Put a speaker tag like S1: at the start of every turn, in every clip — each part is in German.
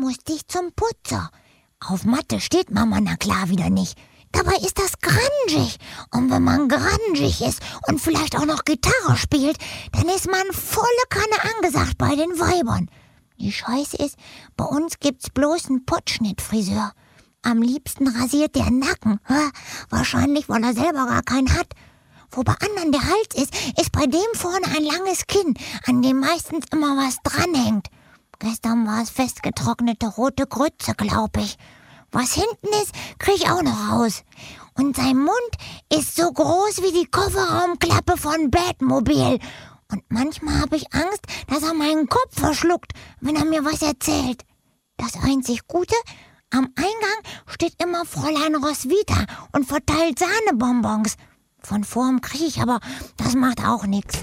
S1: musste ich zum Putzer. Auf Matte steht Mama na klar wieder nicht. Dabei ist das grungig. Und wenn man grungig ist und vielleicht auch noch Gitarre spielt, dann ist man volle Kanne angesagt bei den Weibern. Die Scheiße ist, bei uns gibt's bloß einen Pottschnittfriseur. Am liebsten rasiert der Nacken. Wahrscheinlich, weil er selber gar keinen hat. Wo bei anderen der Hals ist bei dem vorne ein langes Kinn, an dem meistens immer was dranhängt. Gestern war es festgetrocknete rote Grütze, glaub ich. Was hinten ist, krieg ich auch noch raus. Und sein Mund ist so groß wie die Kofferraumklappe von Batmobil. Und manchmal habe ich Angst, dass er meinen Kopf verschluckt, wenn er mir was erzählt. Das einzig Gute, am Eingang steht immer Fräulein Roswitha und verteilt Sahnebonbons. Von vorn krieg ich, aber das macht auch nichts.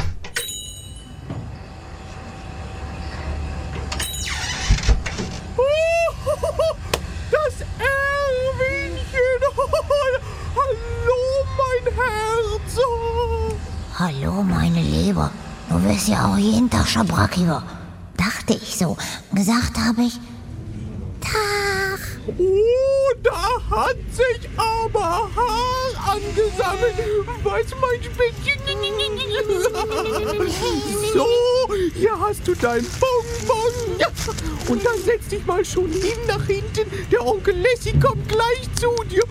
S2: Das Erwinchen! Hallo, mein Herz!
S1: Hallo, meine Leber. Du wirst ja auch jeden Tag schabrackiger. Dachte ich so. Gesagt habe ich, Tag.
S2: Oh, da hat sich aber Haar angesammelt. Was, mein Spätzchen? So, hier hast du dein Bonbon. Ja. Und dann setz dich mal schon hin nach hinten. Der Onkel Lassie kommt gleich zu dir.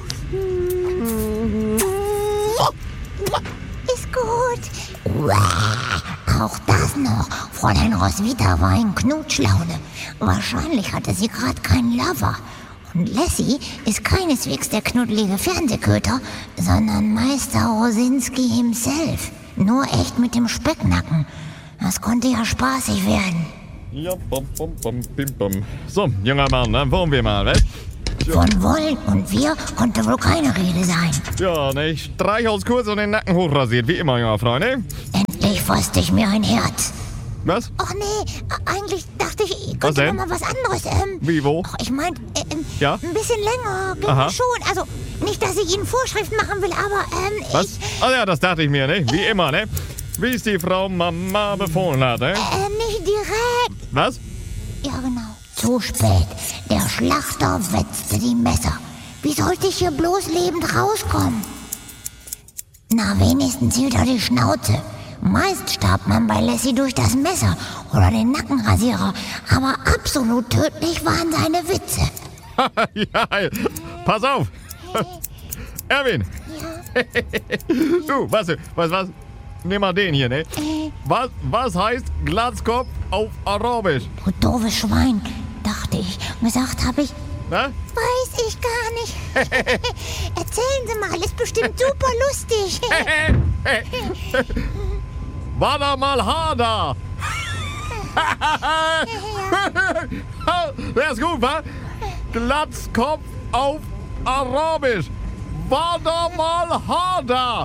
S1: Ist gut. Auch das noch. Fräulein Roswitha war in Knutschlaune. Wahrscheinlich hatte sie gerade keinen Lover. Und Lassie ist keineswegs der knuddelige Fernsehköter, sondern Meister Rosinski himself. Nur echt mit dem Specknacken. Das konnte ja spaßig werden.
S3: Ja, bom, bom, bom, bim, bom. So, junger Mann, dann wollen wir mal, was?
S1: Von wollen und wir konnte wohl keine Rede sein.
S3: Ja, ne, Streichholz und den Nacken hochrasiert, wie immer, junger Freunde.
S1: Endlich fasste ich mir ein Herz.
S3: Was?
S1: Ach nee, eigentlich dachte ich
S3: Was
S1: könnte
S3: denn?
S1: noch mal was anderes.
S3: Wie, wo?
S1: Ach, ich meinte,
S3: Ja?
S1: ein bisschen länger ging
S3: Aha.
S1: schon. Also, nicht, dass ich Ihnen Vorschriften machen will, aber,
S3: Was?
S1: ich,
S3: Ah ja, das dachte ich mir, ne? Wie immer, ne? Wie es die Frau Mama befohlen hat, ne?
S1: nicht direkt.
S3: Was?
S1: Ja, genau. Zu spät. Der Schlachter wetzte die Messer. Wie sollte ich hier bloß lebend rauskommen? Na, wenigstens hielt er die Schnauze. Meist starb man bei Lassie durch das Messer oder den Nackenrasierer, aber absolut tödlich waren seine Witze.
S3: Ja, pass auf. Erwin. Du, was? Nimm mal den hier, ne? Was heißt Glatzkopf auf Arabisch?
S1: Du doofes Schwein, dachte ich. Gesagt habe ich,
S3: Na?
S1: weiß ich gar nicht. Erzählen Sie mal, ist bestimmt super lustig.
S3: Wada mal Hada. Der ist gut, wa? Glatzkopf auf Arabisch. Wada mal Hada.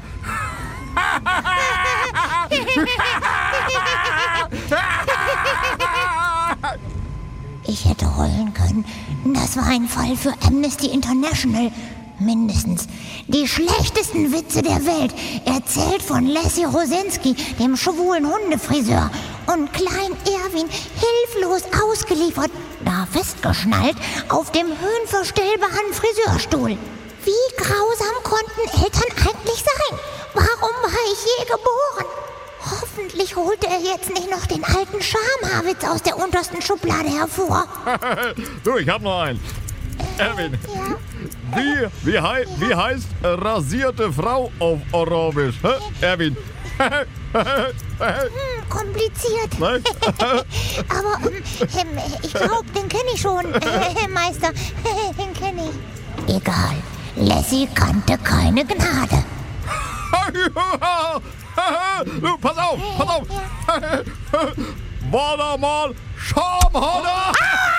S1: Ich hätte heulen können. Das war ein Fall für Amnesty International. Mindestens. Die schlechtesten Witze der Welt. Erzählt von Lassie Rosinski, dem schwulen Hundefriseur. Und Klein Erwin hilflos ausgeliefert, da festgeschnallt, auf dem höhenverstellbaren Friseurstuhl. Wie grausam konnten Eltern eigentlich sein? Warum war ich je geboren? Hoffentlich holte er jetzt nicht noch den alten Schamhaarwitz aus der untersten Schublade hervor.
S3: Du, ich hab noch einen. Erwin, wie heißt rasierte Frau auf Arabisch? Hä? Erwin.
S1: Kompliziert.
S3: Nein?
S1: Aber ich glaube, den kenne ich schon, Meister. Den kenne ich. Egal. Lassie kannte keine Gnade.
S3: Du, pass auf! War da mal Schamhader!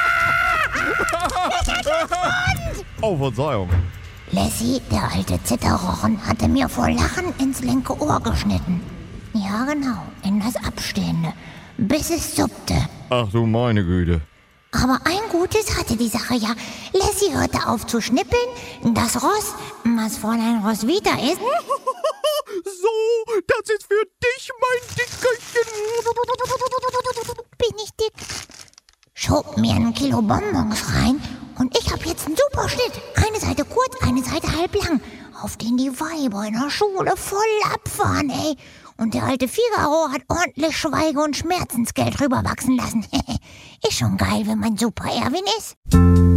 S3: Oh, Verzeihung.
S1: Lassie, der alte Zitterrochen, hatte mir vor Lachen ins linke Ohr geschnitten. Ja, genau, in das Abstehende, bis es suppte.
S3: Ach du meine Güte.
S1: Aber ein Gutes hatte die Sache ja. Lassie hörte auf zu schnippeln. Das Ross, was Fräulein Roswitha ist,
S2: So, das ist für dich, mein Dickerchen.
S1: bin ich dick. schob mir 1 Kilo Bonbons rein und ich hab jetzt einen super Schnitt. Eine Seite kurz, eine Seite halblang, auf den die Weiber in der Schule voll abfahren, ey. Und der alte Figaro hat ordentlich Schweige- und Schmerzensgeld rüberwachsen lassen. Ist schon geil, wenn man Super Erwin ist.